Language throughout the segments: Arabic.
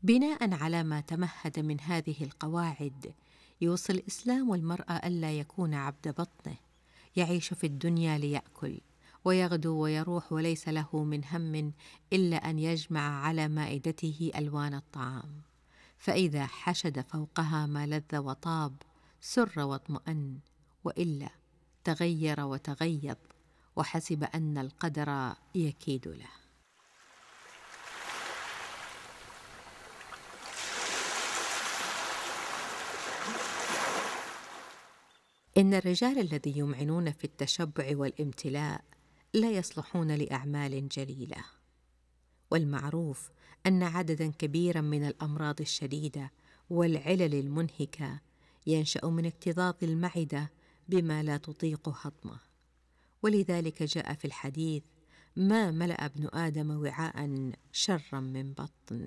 بناء على ما تمهد من هذه القواعد، يوصي الإسلام المرء ألا يكون عبد بطنه، يعيش في الدنيا ليأكل ويغدو ويروح وليس له من هم إلا أن يجمع على مائدته ألوان الطعام، فإذا حشد فوقها ما لذ وطاب سر واطمأن، وإلا تغير وتغيظ وحسب أن القدر يكيد له. إن الرجال الذي يمعنون في التشبع والامتلاء لا يصلحون لأعمال جليلة، والمعروف أن عددا كبيرا من الأمراض الشديدة والعلل المنهكة ينشأ من اكتظاظ المعدة بما لا تطيق هضمه، ولذلك جاء في الحديث: ما ملأ ابن آدم وعاء شرا من بطن.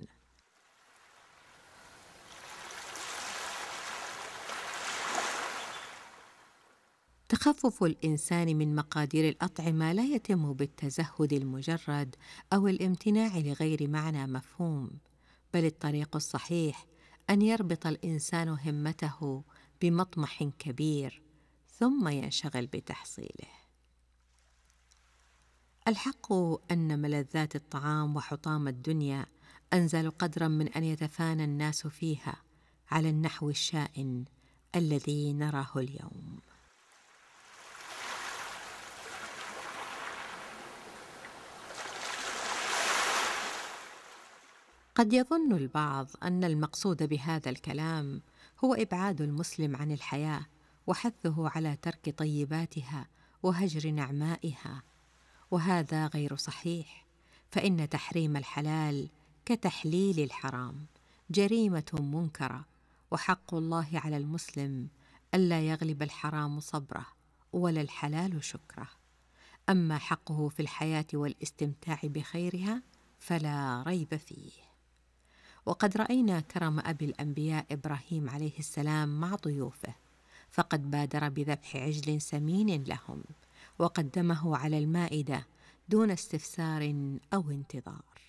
تخفف الإنسان من مقادير الأطعمة لا يتم بالتزهد المجرد أو الامتناع لغير معنى مفهوم، بل الطريق الصحيح أن يربط الإنسان همته بمطمح كبير ثم ينشغل بتحصيله. الحق أن ملذات الطعام وحطام الدنيا أنزل قدرا من أن يتفانى الناس فيها على النحو الشائن الذي نراه اليوم. قد يظن البعض أن المقصود بهذا الكلام هو إبعاد المسلم عن الحياة وحثه على ترك طيباتها وهجر نعمائها، وهذا غير صحيح، فإن تحريم الحلال كتحليل الحرام جريمة منكرة، وحق الله على المسلم ألا يغلب الحرام صبره ولا الحلال شكره. أما حقه في الحياة والاستمتاع بخيرها فلا ريب فيه. وقد رأينا كرم أبي الأنبياء إبراهيم عليه السلام مع ضيوفه، فقد بادر بذبح عجل سمين لهم وقدمه على المائدة دون استفسار أو انتظار.